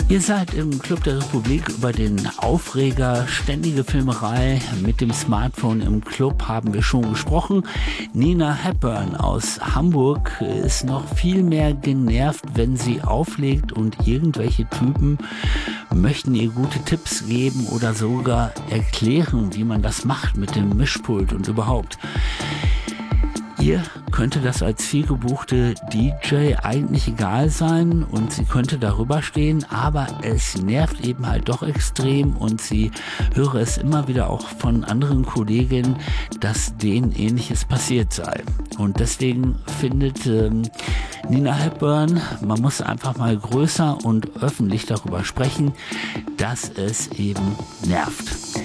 Ihr seid im Club der Republik über den Aufreger ständige Filmerei mit dem Smartphone im Club haben wir schon gesprochen. Nina Hepburn aus Hamburg ist noch viel mehr genervt, wenn sie auflegt und irgendwelche Typen möchten ihr gute Tipps geben oder sogar erklären, wie man das macht mit dem Mischpult und überhaupt. Ihr könnte das als vielgebuchte DJ eigentlich egal sein und sie könnte darüber stehen, aber es nervt eben halt doch extrem und sie höre es immer wieder auch von anderen Kolleginnen, dass denen Ähnliches passiert sei. Und deswegen findet Nina Hepburn, man muss einfach mal größer und öffentlich darüber sprechen, dass es eben nervt.